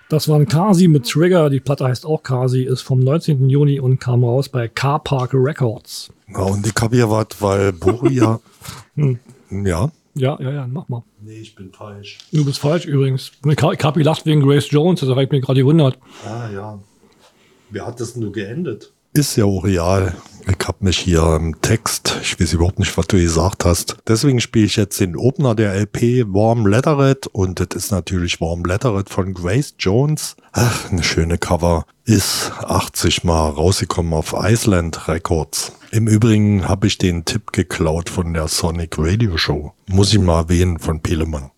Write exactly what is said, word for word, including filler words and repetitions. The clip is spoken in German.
Das war ein Kasi mit Trigger. Die Platte heißt auch Kasi, ist vom neunzehnten Juni und kam raus bei Car Park Records. Ja, und ich habe hier was, weil Boria... hm. Ja. Ja, ja, ja, mach mal. Nee, ich bin falsch. Du bist falsch übrigens. Ich habe gelacht wegen Grace Jones, das hat mich gerade gewundert. Ah, ja. Wie hat das nur geendet? Ist ja auch real. Ich hab mich hier im Text, ich weiß überhaupt nicht, was du gesagt hast. Deswegen spiele ich jetzt den Opener der L P Warm Leatherette und das ist natürlich Warm Leatherette von Grace Jones. Ach, eine schöne Cover. Ist achtzig Mal rausgekommen auf Island Records. Im Übrigen habe ich den Tipp geklaut von der Sonic Radio Show. Muss ich mal erwähnen von Pelemann.